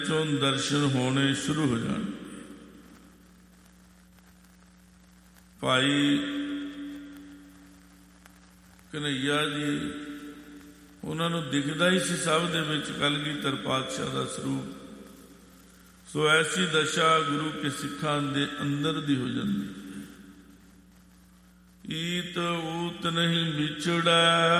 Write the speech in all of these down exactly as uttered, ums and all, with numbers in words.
ਚੋਂ ਦਰਸ਼ਨ ਹੋਣੇ ਸ਼ੁਰੂ ਹੋ ਜਾਣ। ਭਾਈ ਕਨ੍ਹਈਆ ਜੀ, ਉਹਨਾਂ ਨੂੰ ਦਿਖਦਾ ਹੀ ਸੀ ਸਭ ਦੇ ਵਿੱਚ ਕਲਗੀਧਰ ਪਾਤਸ਼ਾਹ ਦਾ ਸਰੂਪ। ਸੋ ਐਸੀ ਦਸ਼ਾ ਗੁਰੂ ਕੇ ਸਿੱਖਾਂ ਦੇ ਅੰਦਰ ਦੀ ਹੋ ਜਾਂਦੀ। ਈਤ ਊਤ ਨਹੀਂ ਵਿਛੜਾ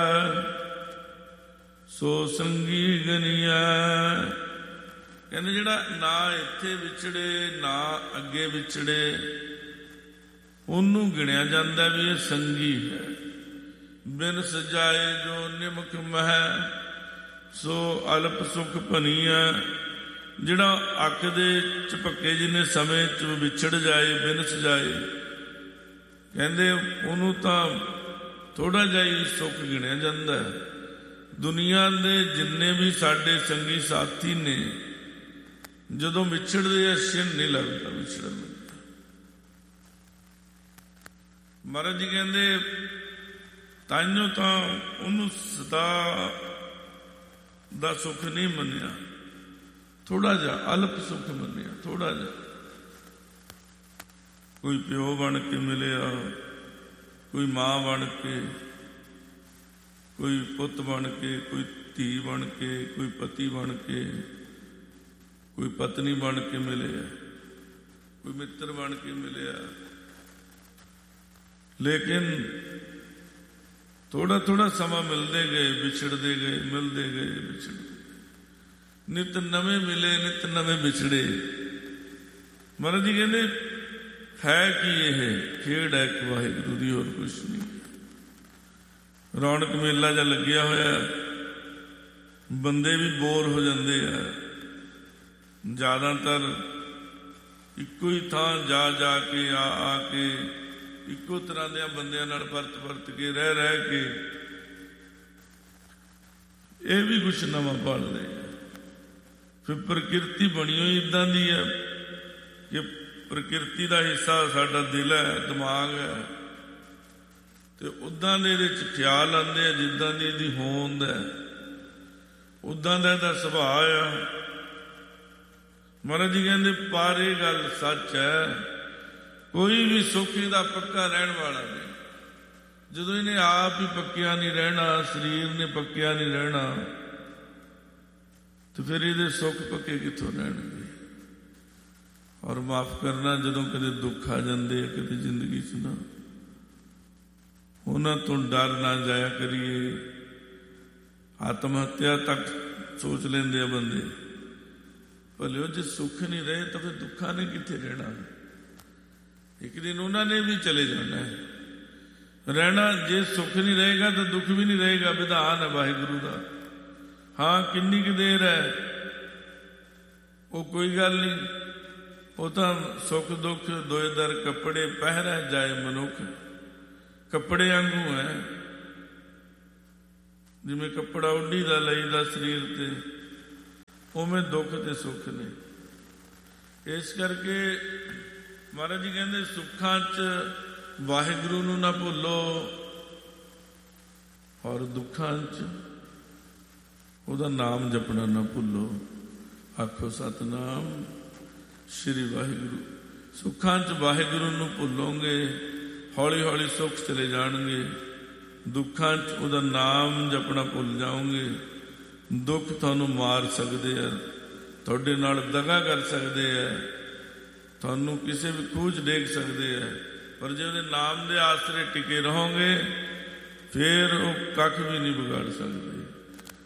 ਸੋ ਸੰਗੀ ਗਨੀਆ। ਕਹਿੰਦੇ ਜਿਹੜਾ ਨਾ ਇੱਥੇ ਵਿਛੜੇ ਨਾ ਅੱਗੇ ਵਿਛੜੇ, ਉਹਨੂੰ ਗਿਣਿਆ ਜਾਂਦਾ ਵੀ ਇਹ ਸੰਗੀ ਹੈ। ਬਿਨ ਸਜਾਏ ਜੋ ਨਿਮਕ ਮਹਿ ਸੋ ਅਲਪ ਸੁਖ ਭਨੀਆ। ਜਿਹੜਾ ਅੱਖ ਦੇ ਝਪੱਕੇ ਜਿੰਨੇ ਸਮੇਂ ਚ ਵਿਛੜ ਜਾਏ ਬਿਨ ਸਜਾਏ, ਕਹਿੰਦੇ ਉਹਨੂੰ ਤਾਂ ਥੋੜਾ ਜਿਹਾ ਹੀ ਸੁੱਖ ਗਿਣਿਆ ਜਾਂਦਾ ਹੈ। ਦੁਨੀਆ ਦੇ ਜਿੰਨੇ ਵੀ ਸਾਡੇ ਸੰਗੀ ਸਾਥੀ ਨੇ, ਜਦੋਂ ਵਿਛੜਦੇ ਆ ਛਿਨ ਨਹੀਂ ਲੱਗਦਾ ਵਿਛੜਨ ਲੱਗਦਾ। ਮਹਾਰਾਜ ਜੀ ਕਹਿੰਦੇ ਤਾਈਓ ਤਾਂ ਉਹਨੂੰ ਸਦਾ ਦਾ ਸੁੱਖ ਨਹੀਂ ਮੰਨਿਆ, ਥੋੜਾ ਜਿਹਾ ਅਲਪ ਸੁੱਖ ਮੰਨਿਆ। ਥੋੜਾ ਜਿਹਾ ਕੋਈ ਪਿਓ ਬਣ ਕੇ ਮਿਲਿਆ, ਕੋਈ ਮਾਂ ਬਣ ਕੇ, ਕੋਈ ਪੁੱਤ ਬਣ ਕੇ, ਕੋਈ ਧੀ ਬਣ ਕੇ, ਕੋਈ ਪਤੀ ਬਣ ਕੇ, ਕੋਈ ਪਤਨੀ ਬਣ ਕੇ ਮਿਲਿਆ, ਕੋਈ ਮਿੱਤਰ ਬਣ ਕੇ ਮਿਲਿਆ। ਲੇਕਿਨ ਥੋੜਾ ਥੋੜਾ ਸਮਾਂ ਮਿਲਦੇ ਗਏ, ਵਿਛੜਦੇ ਗਏ, ਮਿਲਦੇ ਗਏ, ਵਿਛੜਦੇ। ਨਿਤ ਨਵੇਂ ਮਿਲੇ, ਨਿਤ ਨਵੇਂ ਵਿਛੜੇ। ਮਹਾਰਾਜ ਜੀ ਕਹਿੰਦੇ ਹੈ ਕੀ ਇਹ ਖੇਡ ਹੈ ਇੱਕ ਵਾਹਿਗੁਰੂ ਦੀ, ਹੋਰ ਕੁਛ ਨਹੀਂ। ਰੌਣਕ ਮੇਲਾ ਜਿਹਾ ਲੱਗਿਆ ਹੋਇਆ, ਬੰਦੇ ਵੀ ਬੋਰ ਹੋ ਜਾਂਦੇ ਆ। ਜ਼ਿਆਦਾਤਰ ਇੱਕੋ ਹੀ ਥਾਂ ਜਾ ਜਾ ਕੇ ਆ ਆ ਕੇ ਇੱਕੋ ਤਰ੍ਹਾਂ ਦੇ ਬੰਦਿਆਂ ਨਾਲ ਵਰਤ ਵਰਤ ਕੇ ਰਹਿ ਰਹਿ ਕੇ ਇਹ ਵੀ ਕੁਛ ਨਵਾਂ ਭਾਲਦੇ। ਫਿਰ ਪ੍ਰਕਿਰਤੀ ਬਣੀ ਹੋਈ ਇੱਦਾਂ ਦੀ ਹੈ ਕਿ ਪ੍ਰਕਿਰਤੀ ਦਾ ਹਿੱਸਾ ਸਾਡਾ ਦਿਲ ਹੈ, ਦਿਮਾਗ ਹੈ, ਤੇ ਉੱਦਾਂ ਦੇ ਇਹਦੇ 'ਚ ਖਿਆਲ ਆਉਂਦੇ ਆ ਜਿੱਦਾਂ ਦੀ ਇਹਦੀ ਹੋਂਦ ਹੈ, ਉੱਦਾਂ ਦਾ ਇਹਦਾ ਸੁਭਾਅ ਆ। ਮਹਾਰਾਜ ਜੀ ਕਹਿੰਦੇ ਪਰ ਇਹ ਗੱਲ ਸੱਚ ਹੈ, ਕੋਈ ਵੀ ਸੁੱਖ ਇਹਦਾ ਪੱਕਾ ਰਹਿਣ ਵਾਲਾ ਨਹੀਂ। ਜਦੋਂ ਇਹਨੇ ਆਪ ਹੀ ਪੱਕਿਆ ਨਹੀਂ ਰਹਿਣਾ, ਸਰੀਰ ਨੇ ਪੱਕਿਆ ਨਹੀਂ ਰਹਿਣਾ, ਤੇ ਫਿਰ ਇਹਦੇ ਸੁੱਖ ਪੱਕੇ ਕਿੱਥੋਂ ਰਹਿਣਗੇ। ਔਰ ਮਾਫ ਕਰਨਾ, ਜਦੋਂ ਕਦੇ ਦੁੱਖ ਆ ਜਾਂਦੇ ਆ ਕਦੇ ਜ਼ਿੰਦਗੀ 'ਚ ਨਾ, ਉਹਨਾਂ ਤੋਂ ਡਰ ਨਾ ਜਾਇਆ ਕਰੀਏ। ਆਤਮ ਹੱਤਿਆ ਤੱਕ ਸੋਚ ਲੈਂਦੇ ਆ ਬੰਦੇ। ਭਲਿਓ ਜੇ ਸੁੱਖ ਨਹੀਂ ਰਹੇ ਤਾਂ ਫਿਰ ਦੁੱਖਾਂ ਨੇ ਕਿੱਥੇ ਰਹਿਣਾ। ਇੱਕ ਦਿਨ ਉਹਨਾਂ ਨੇ ਵੀ ਚਲੇ ਜਾਣਾ ਹੈ, ਰਹਿਣਾ। ਜੇ ਸੁੱਖ ਨਹੀਂ ਰਹੇਗਾ ਤਾਂ ਦੁੱਖ ਵੀ ਨਹੀਂ ਰਹੇਗਾ। ਵਿਧਾਨ ਹੈ ਵਾਹਿਗੁਰੂ ਦਾ। ਹਾਂ ਕਿੰਨੀ ਕੁ ਦੇਰ ਹੈ, ਉਹ ਕੋਈ ਗੱਲ ਨਹੀਂ। ਉਹ ਤਾਂ ਸੁੱਖ ਦੁੱਖ ਦੋਏ ਦਰ ਕੱਪੜੇ ਪਹਿਰਾ ਜਾਏ ਮਨੁੱਖ। ਕੱਪੜੇ ਵਾਂਗੂ ਹੈ, ਜਿਵੇਂ ਕੱਪੜਾ ਉੱਡੀ ਦਾ ਲਈਦਾ ਸਰੀਰ ਤੇ, ਉਵੇਂ ਦੁੱਖ ਤੇ ਸੁੱਖ ਨੇ। ਇਸ ਕਰਕੇ ਮਹਾਰਾਜ ਜੀ ਕਹਿੰਦੇ ਸੁੱਖਾਂ 'ਚ ਵਾਹਿਗੁਰੂ ਨੂੰ ਨਾ ਭੁੱਲੋ, ਔਰ ਦੁੱਖਾਂ 'ਚ ਉਹਦਾ ਨਾਮ ਜਪਣਾ ਨਾ ਭੁੱਲੋ। ਆਖੋ ਸਤਿਨਾਮ ਸ਼੍ਰੀ ਵਾਹਿਗੁਰੂ। ਸੁੱਖਾਂ 'ਚ ਵਾਹਿਗੁਰੂ ਨੂੰ ਭੁੱਲੋਗੇ, ਹੌਲੀ ਹੌਲੀ ਸੁੱਖ ਚਲੇ ਜਾਣਗੇ। ਦੁੱਖਾਂ 'ਚ ਉਹਦਾ ਨਾਮ ਜਪਣਾ ਭੁੱਲ ਜਾਓਗੇ। ਦੁੱਖ ਤੁਹਾਨੂੰ ਮਾਰ ਸਕਦੇ ਆ, ਤੁਹਾਡੇ ਨਾਲ ਦਗਾ ਕਰ ਸਕਦੇ ਆ, ਤੁਹਾਨੂੰ ਕਿਸੇ ਵੀ ਖੂਹ 'ਚ ਡੇਗ ਸਕਦੇ ਆ। ਪਰ ਜੇ ਉਹਦੇ ਨਾਮ ਦੇ ਆਸਰੇ ਟਿਕੇ ਰਹੋਗੇ, ਫਿਰ ਉਹ ਕੱਖ ਵੀ ਨਹੀਂ ਵਿਗਾੜ ਸਕਦੇ।